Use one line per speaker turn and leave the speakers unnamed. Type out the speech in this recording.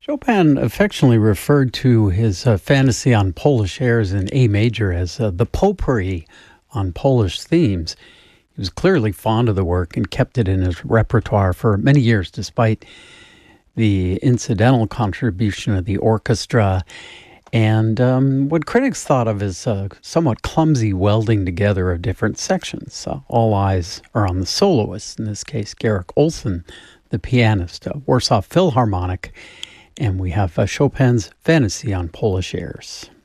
Chopin affectionately referred to his fantasy on Polish airs in A major as the potpourri on Polish themes. He was clearly fond of the work and kept it in his repertoire for many years, despite the incidental contribution of the orchestra and what critics thought of as somewhat clumsy welding together of different sections. All eyes are on the soloist, in this case, Garrick Olson, the pianist, Warsaw Philharmonic, and we have Chopin's Fantasy on Polish airs.